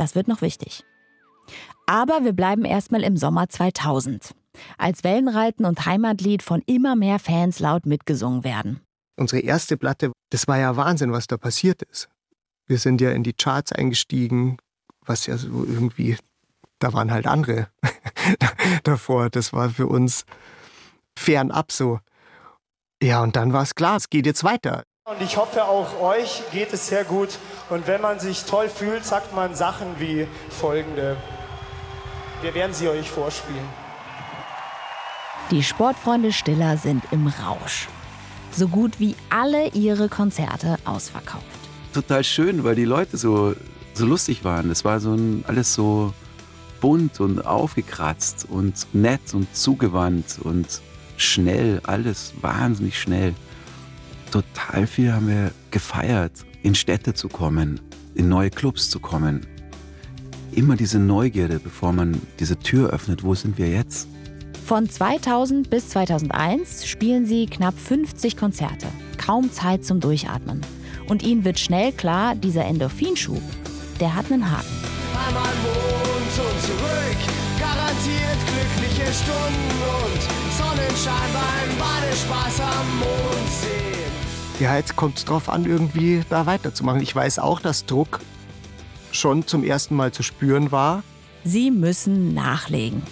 Das wird noch wichtig. Aber wir bleiben erstmal im Sommer 2000, als Wellenreiten und Heimatlied von immer mehr Fans laut mitgesungen werden. Unsere erste Platte, das war ja Wahnsinn, was da passiert ist. Wir sind ja in die Charts eingestiegen, was ja so irgendwie, da waren halt andere davor. Das war für uns fernab so. Ja, und dann war es klar, es geht jetzt weiter. Und ich hoffe, auch euch geht es sehr gut. Und wenn man sich toll fühlt, sagt man Sachen wie folgende. Wir werden sie euch vorspielen. Die Sportfreunde Stiller sind im Rausch. So gut wie alle ihre Konzerte ausverkauft. Total schön, weil die Leute so lustig waren. Es war alles so bunt und aufgekratzt und nett und zugewandt und schnell, alles wahnsinnig schnell. Total viel haben wir gefeiert, in Städte zu kommen, in neue Clubs zu kommen. Immer diese Neugierde, bevor man diese Tür öffnet, wo sind wir jetzt? Von 2000 bis 2001 spielen sie knapp 50 Konzerte. Kaum Zeit zum Durchatmen. Und ihnen wird schnell klar, dieser Endorphinschub, der hat einen Haken. Einmal Mond und zurück, garantiert glückliche Stunden und Sonnenschein beim Badespaß am Mondsee. Ja, jetzt kommt es drauf an, irgendwie da weiterzumachen. Ich weiß auch, dass Druck schon zum ersten Mal zu spüren war. Sie müssen nachlegen.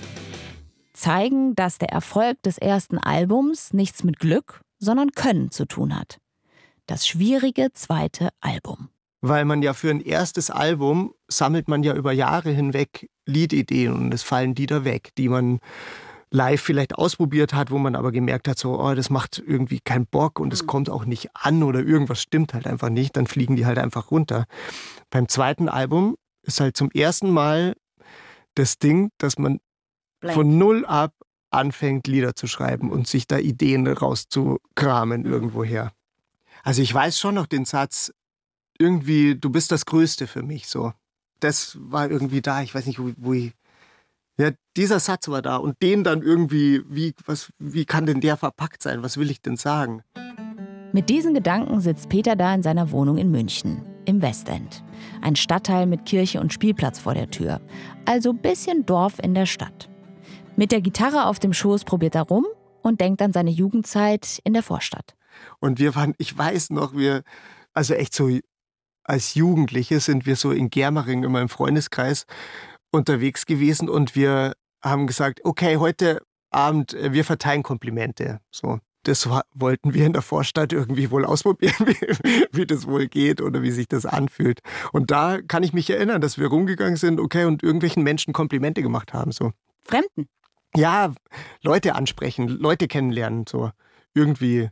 Zeigen, dass der Erfolg des ersten Albums nichts mit Glück, sondern Können zu tun hat. Das schwierige zweite Album. Weil man ja für ein erstes Album sammelt man ja über Jahre hinweg Liedideen und es fallen Lieder weg, die man live vielleicht ausprobiert hat, wo man aber gemerkt hat, so, das macht irgendwie keinen Bock und es kommt auch nicht an oder irgendwas stimmt halt einfach nicht, dann fliegen die halt einfach runter. Beim zweiten Album ist halt zum ersten Mal das Ding, dass man von null ab anfängt, Lieder zu schreiben und sich da Ideen rauszukramen irgendwoher. Also ich weiß schon noch den Satz, irgendwie, du bist das Größte für mich, so. Das war irgendwie da, ich weiß nicht, wo ich... Ja, dieser Satz war da und den dann irgendwie, wie kann denn der verpackt sein? Was will ich denn sagen? Mit diesen Gedanken sitzt Peter da in seiner Wohnung in München, im Westend. Ein Stadtteil mit Kirche und Spielplatz vor der Tür. Also ein bisschen Dorf in der Stadt. Mit der Gitarre auf dem Schoß probiert er rum und denkt an seine Jugendzeit in der Vorstadt. Und wir waren, ich weiß noch, also echt so als Jugendliche sind wir so in Germering in meinem Freundeskreis unterwegs gewesen und wir haben gesagt, okay, heute Abend, wir verteilen Komplimente. So, das wollten wir in der Vorstadt irgendwie wohl ausprobieren, wie das wohl geht oder wie sich das anfühlt. Und da kann ich mich erinnern, dass wir rumgegangen sind, okay, und irgendwelchen Menschen Komplimente gemacht haben. So. Fremden? Ja, Leute ansprechen, Leute kennenlernen, so irgendwie.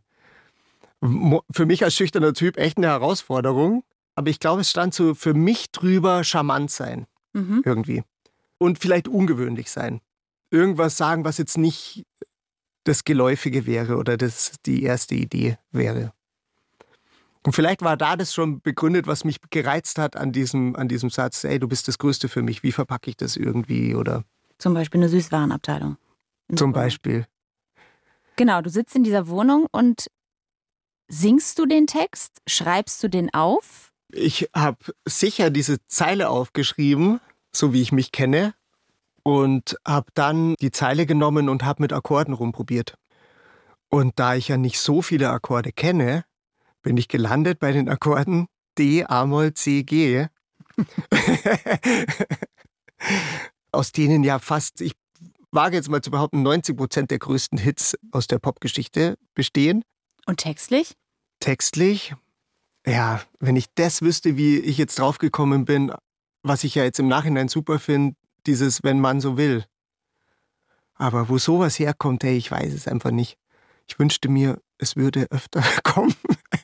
Für mich als schüchterner Typ echt eine Herausforderung. Aber ich glaube, es stand so für mich drüber charmant sein. Irgendwie. Und vielleicht ungewöhnlich sein. Irgendwas sagen, was jetzt nicht das Geläufige wäre oder das die erste Idee wäre. Und vielleicht war da das schon begründet, was mich gereizt hat an diesem Satz, ey, du bist das Größte für mich, wie verpacke ich das irgendwie? Oder zum Beispiel eine Süßwarenabteilung. Zum Beispiel. Genau, du sitzt in dieser Wohnung und singst du den Text? Schreibst du den auf? Ich habe sicher diese Zeile aufgeschrieben, so wie ich mich kenne, und habe dann die Zeile genommen und habe mit Akkorden rumprobiert. Und da ich ja nicht so viele Akkorde kenne, bin ich gelandet bei den Akkorden D, A-Moll, C, G. Aus denen ja fast, ich wage jetzt mal zu behaupten, 90% der größten Hits aus der Popgeschichte bestehen. Und textlich? Textlich, ja, wenn ich das wüsste, wie ich jetzt draufgekommen bin, was ich ja jetzt im Nachhinein super finde, dieses "Wenn man so will". Aber wo sowas herkommt, hey, ich weiß es einfach nicht. Ich wünschte mir, es würde öfter kommen.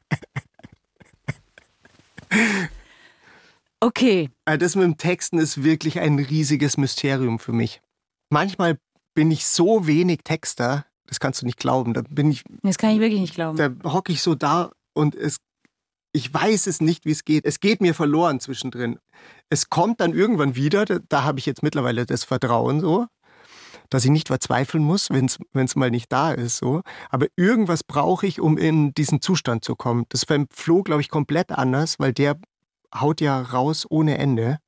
Okay. Das mit dem Texten ist wirklich ein riesiges Mysterium für mich. Manchmal bin ich so wenig Texter, das kannst du nicht glauben. Das kann ich wirklich nicht glauben. Da hocke ich so da und ich weiß es nicht, wie es geht. Es geht mir verloren zwischendrin. Es kommt dann irgendwann wieder, da habe ich jetzt mittlerweile das Vertrauen so, dass ich nicht verzweifeln muss, wenn es mal nicht da ist. So. Aber irgendwas brauche ich, um in diesen Zustand zu kommen. Das ist beim Flo, glaube ich, komplett anders, weil der haut ja raus ohne Ende.